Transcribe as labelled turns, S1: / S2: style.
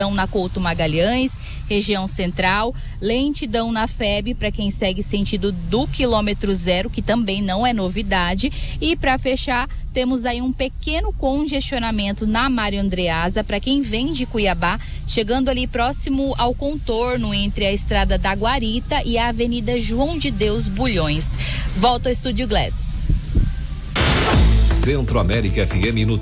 S1: na Couto Magalhães, região central, lentidão na FEB para quem segue sentido do quilômetro 0, que também não é novidade. E para fechar, temos aí um pequeno congestionamento na Mário Andreasa para quem vem de Cuiabá, chegando ali próximo ao contorno entre a Estrada da Guarita e a Avenida João de Deus Bulhões. Volto ao Estúdio Glass.
S2: Centro América FM no